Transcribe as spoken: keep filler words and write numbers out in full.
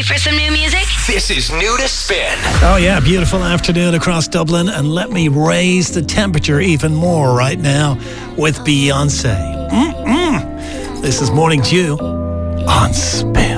for some new music? This is New to Spin. Oh yeah, beautiful afternoon across Dublin, and let me raise the temperature even more right now with Beyonce. Mm-mm. This is Morning Dew on Spin.